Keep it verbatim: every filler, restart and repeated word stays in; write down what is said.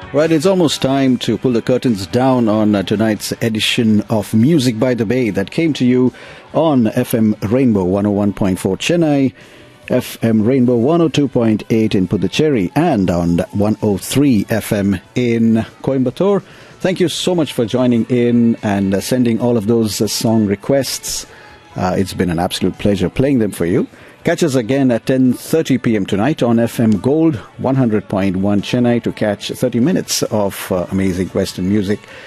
Right, it's almost time to pull the curtains down on uh, tonight's edition of Music by the Bay that came to you on F M Rainbow one oh one point four Chennai, F M Rainbow one oh two point eight in Puducherry, and on one oh three F M in Coimbatore. Thank you so much for joining in and uh, sending all of those uh, song requests. Uh, it's been an absolute pleasure playing them for you. Catch us again at ten thirty p.m. tonight on F M Gold one hundred point one Chennai to catch thirty minutes of uh, amazing Western music.